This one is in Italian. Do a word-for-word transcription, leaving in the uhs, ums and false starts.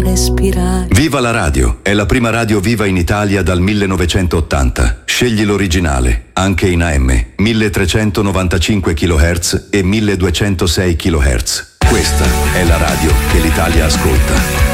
respirare. Viva la radio! È la prima radio viva in Italia dal millenovecentottanta. Scegli l'originale, anche in A M, milletrecentonovantacinque chilohertz e milleduecentosei chilohertz. Questa è la radio che l'Italia ascolta.